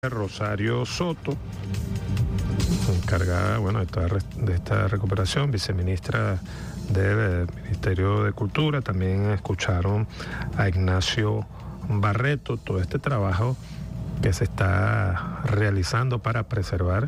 Rosario Soto, encargada de esta recuperación, viceministra del Ministerio de Cultura. También escucharon a Ignacio Barreto, todo este trabajo que se está realizando para preservar,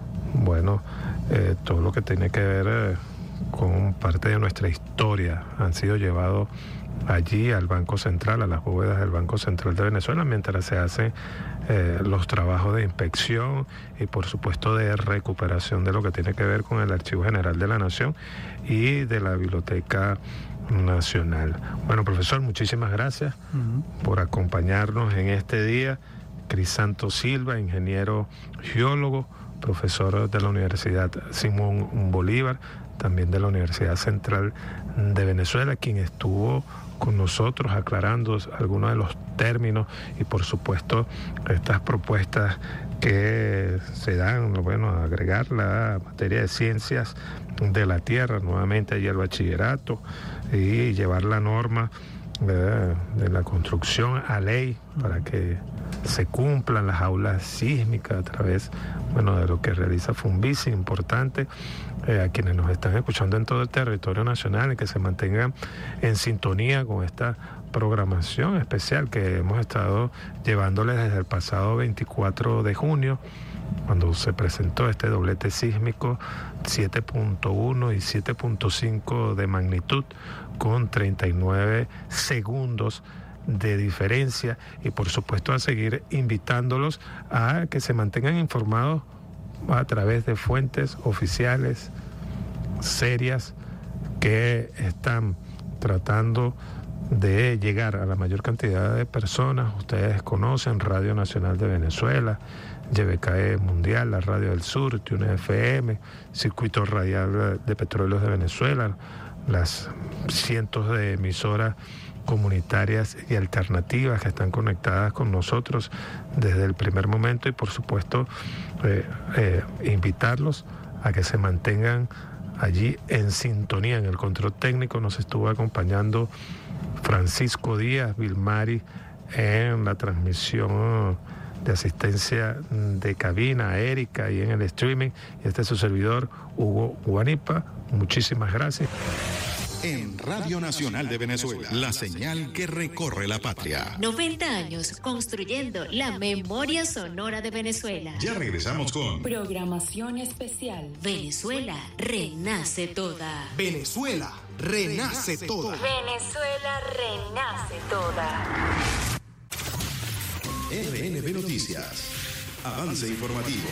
todo lo que tiene que ver con parte de nuestra historia. Han sido llevados allí al Banco Central, a las bóvedas del Banco Central de Venezuela, mientras se hacen los trabajos de inspección y por supuesto de recuperación de lo que tiene que ver con el Archivo General de la Nación y de la Biblioteca Nacional. Bueno, profesor, muchísimas gracias por acompañarnos en este día. Crisanto Silva, ingeniero geólogo, profesor de la Universidad Simón Bolívar, también de la Universidad Central de Venezuela, quien estuvo con nosotros aclarando algunos de los términos y por supuesto estas propuestas que se dan, agregar la materia de ciencias de la tierra nuevamente allí al bachillerato y llevar la norma de la construcción a ley para que se cumplan las aulas sísmicas a través de lo que realiza Funvici. Importante a quienes nos están escuchando en todo el territorio nacional y que se mantengan en sintonía con esta programación especial que hemos estado llevándoles desde el pasado 24 de junio, cuando se presentó este doblete sísmico 7.1 y 7.5 de magnitud, con 39 segundos de diferencia, y por supuesto a seguir invitándolos a que se mantengan informados a través de fuentes oficiales serias que están tratando de llegar a la mayor cantidad de personas. Ustedes conocen Radio Nacional de Venezuela, YBKE Mundial, la Radio del Sur, Tune FM, Circuito Radial de Petróleos de Venezuela, las cientos de emisoras comunitarias y alternativas que están conectadas con nosotros desde el primer momento, y por supuesto invitarlos a que se mantengan allí en sintonía. En el control técnico nos estuvo acompañando Francisco Díaz Vilmari en la transmisión de asistencia de cabina, Erika, y en el streaming. Y este es su servidor, Hugo Guanipa. Muchísimas gracias. En Radio Nacional de Venezuela, la señal que recorre la patria. 90 años construyendo la memoria sonora de Venezuela. Ya regresamos con programación especial. Venezuela renace toda. Venezuela renace toda. Venezuela renace toda. RNB Noticias. Avance informativo.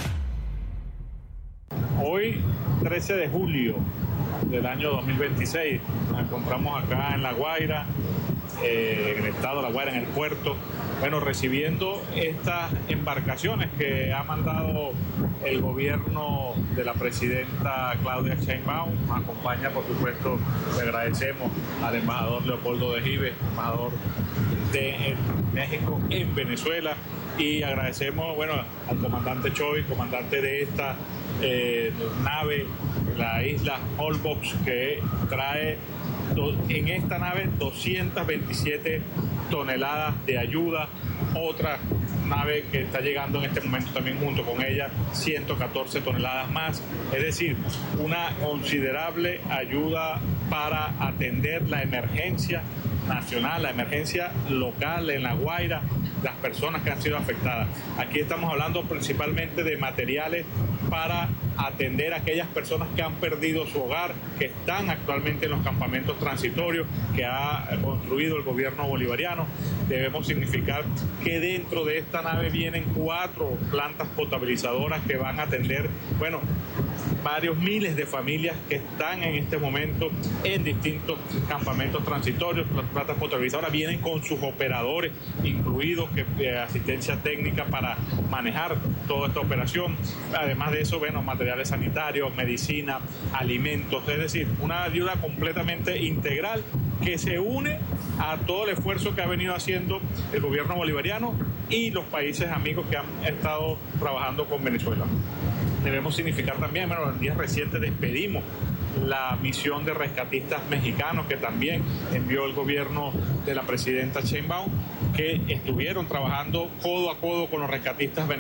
Hoy, 13 de julio del año 2026, nos encontramos acá en La Guaira, en el estado de La Guaira, en el puerto, recibiendo estas embarcaciones que ha mandado el gobierno de la presidenta Claudia Sheinbaum. Nos acompaña, por supuesto, le agradecemos al embajador Leopoldo de Gives, embajador de México en Venezuela, y agradecemos al comandante Choi, comandante de esta nave, la isla Holbox, que trae en esta nave 227 toneladas de ayuda. Otra nave que está llegando en este momento también junto con ella, 114 toneladas más. Es decir, una considerable ayuda para atender la emergencia nacional, la emergencia local en La Guaira, las personas que han sido afectadas. Aquí estamos hablando principalmente de materiales para atender a aquellas personas que han perdido su hogar, que están actualmente en los campamentos transitorios que ha construido el gobierno bolivariano. Debemos significar que dentro de esta nave vienen 4 plantas potabilizadoras que van a atender, varios miles de familias que están en este momento en distintos campamentos transitorios. Las plantas potabilizadoras vienen con sus operadores incluidos, asistencia técnica para manejar toda esta operación. Además de eso, materiales sanitarios, medicina, alimentos, es decir, una ayuda completamente integral que se une a todo el esfuerzo que ha venido haciendo el gobierno bolivariano y los países amigos que han estado trabajando con Venezuela. Debemos significar también, en el día reciente despedimos la misión de rescatistas mexicanos que también envió el gobierno de la presidenta Sheinbaum, que estuvieron trabajando codo a codo con los rescatistas venezolanos.